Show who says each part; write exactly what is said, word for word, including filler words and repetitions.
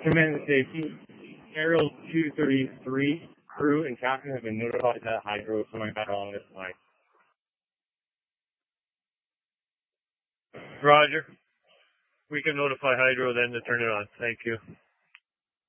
Speaker 1: Command safety. Aerial two thirty-three crew and captain have been notified that hydro is coming back along this line.
Speaker 2: Roger. We can notify hydro then to turn it on. Thank you.